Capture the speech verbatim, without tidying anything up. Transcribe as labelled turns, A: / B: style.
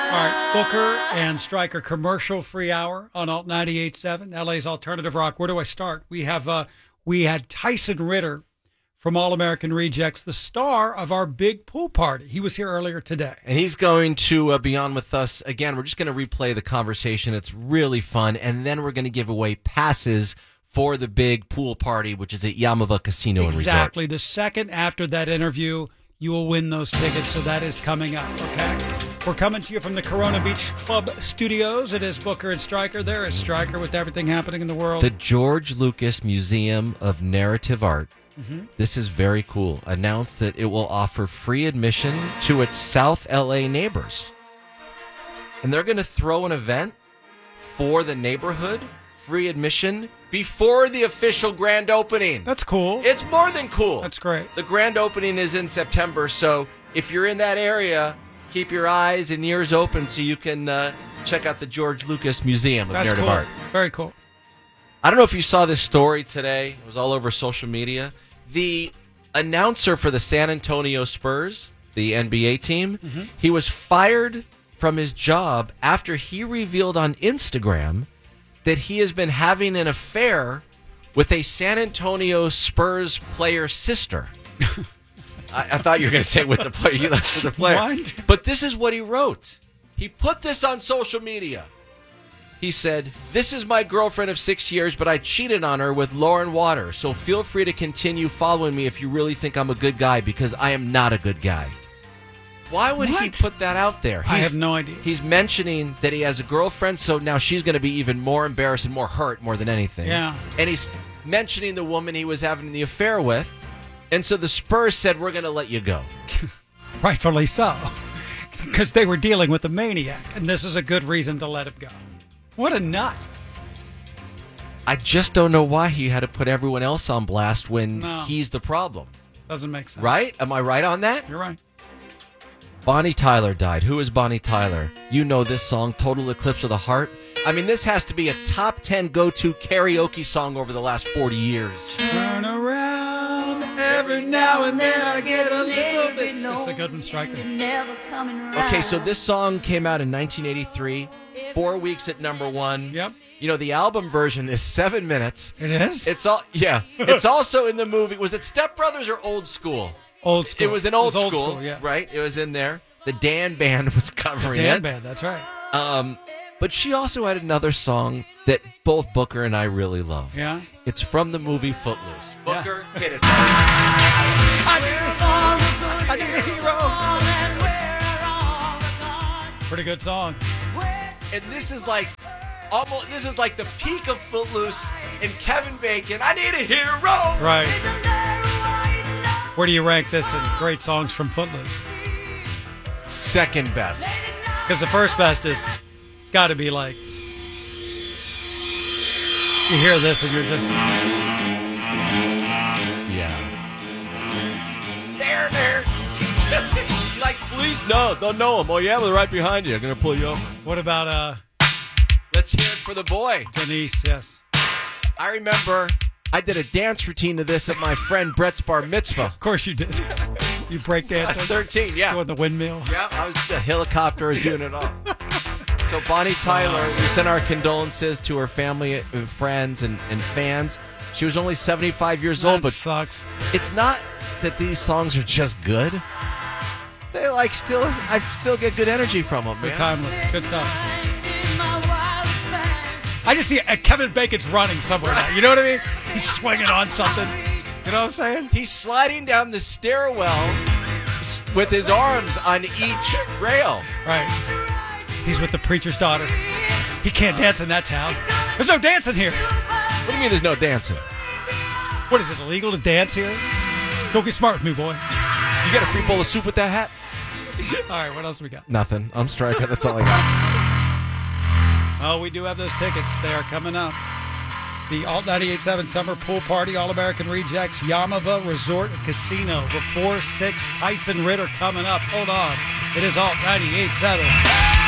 A: right, Booker and Stryker commercial-free hour on Alt ninety-eight point seven, L A's Alternative Rock. Where do I start? We have uh, we had Tyson Ritter from All American Rejects, the star of our big pool party. He was here earlier today.
B: And he's going to uh, be on with us again. We're just going to replay the conversation. It's really fun. And then we're going to give away passes for the big pool party, which is at Yamava Casino and Resort.
A: Exactly. The second after that interview, you will win those tickets. So that is coming up, okay? We're coming to you from the Corona Beach Club studios. It is Booker and Stryker. There is Stryker with everything happening in the world.
B: The George Lucas Museum of Narrative Art.
A: Mm-hmm.
B: This is very cool. Announced that it will offer free admission to its South L A neighbors. And they're going to throw an event for the neighborhood, free admission, before the official grand opening.
A: That's cool.
B: It's more than cool.
A: That's great.
B: The grand opening is in September, so if you're in that area, keep your eyes and ears open so you can uh, check out the George Lucas Museum of
A: That's
B: Narrative
A: cool.
B: Art.
A: Very cool.
B: I don't know if you saw this story today. It was all over social media. The announcer for the San Antonio Spurs, the N B A team, mm-hmm. he was fired from his job after he revealed on Instagram that he has been having an affair with a San Antonio Spurs player's sister. I, I thought you were going to say with the player. He left with the player.
A: What?
B: But this is what he wrote. He put this on social media. He said, "This is my girlfriend of six years, but I cheated on her with Lauren Water. So feel free to continue following me if you really think I'm a good guy, because I am not a good guy." Why would
A: What?
B: he put that out there?
A: I
B: He's,
A: have no idea.
B: He's mentioning that he has a girlfriend, so now she's going to be even more embarrassed and more hurt more than anything.
A: Yeah.
B: And he's mentioning the woman he was having the affair with. And so the Spurs said, "We're going to let you go."
A: Rightfully so. Because they were dealing with a maniac, and this is a good reason to let him go. What a nut.
B: I just don't know why he had to put everyone else on blast when
A: No.
B: he's the problem.
A: Doesn't make sense.
B: Right? Am I right on that?
A: You're right.
B: Bonnie Tyler died. Who is Bonnie Tyler? You know this song, Total Eclipse of the Heart. I mean, this has to be a top ten go-to karaoke song over the last forty years.
A: Turn around, every now and then I get a little bit... This is a good one, Stryker.
B: Okay, so this song came out in nineteen eighty-three, four weeks at number one.
A: Yep.
B: You know, the album version is seven minutes.
A: It is?
B: It's all, yeah. It's also in the movie. Was it Step Brothers or Old School?
A: Old School.
B: It was in Old,
A: it was old
B: school,
A: school, yeah.
B: right? It was in there. The Dan Band was covering
A: Dan
B: it.
A: Band, that's right.
B: Um, but she also had another song that both Booker and I really love.
A: Yeah?
B: It's from the movie Footloose. Booker,
A: Yeah.
B: hit it.
A: I need a hero. Pretty good song.
B: And this is like almost this is like the peak of Footloose and Kevin Bacon. I need a hero.
A: Right. Where do you rank this in great songs from Footloose?
B: Second best.
A: Because the first best is got to be like, you hear this and you're just,
B: Yeah. There, there. You like the police? No, don't know them. Oh, yeah, well, they're right behind you. They're going to pull you over.
A: what about uh
B: Let's hear it for the boy.
A: Denise? Yes.
B: I remember I did a dance routine to this at my friend Brett's bar mitzvah.
A: Of course you did. You break
B: I was
A: dancing.
B: thirteen, yeah.
A: Doing the windmill.
B: Yeah, I was the helicopter, I was doing it all. So Bonnie Tyler, we sent our condolences to her family, and friends, and, and fans. She was only seventy-five years old,
A: That
B: but
A: sucks.
B: it's not that these songs are just good. They like still, I still get good energy from them,
A: They're
B: man.
A: timeless. Good stuff. I just see uh, Kevin Bacon's running somewhere now. You know what I mean? He's swinging on something. You know what I'm saying?
B: He's sliding down the stairwell s- with his arms on each rail.
A: Right. He's with the preacher's daughter. He can't dance in that town. There's no dancing here.
B: What do you mean there's no dancing?
A: What is it, illegal to dance here? Don't get smart with me, boy.
B: You get a free bowl of soup with that hat?
A: All right, what else we got?
B: Nothing. I'm Stryker. That's all I got.
A: Oh, we do have those tickets. They are coming up. The Alt ninety-eight point seven Summer Pool Party, All-American Rejects, Yamava Resort and Casino. Before six, Tyson Ritter coming up. Hold on. It is Alt ninety-eight point seven.